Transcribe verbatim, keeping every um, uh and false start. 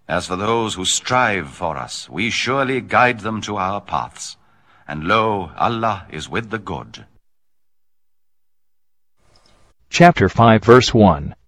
As for those who strive for us, we surely guide them to our paths. And lo, Allah is with the good. Chapter five, verse one.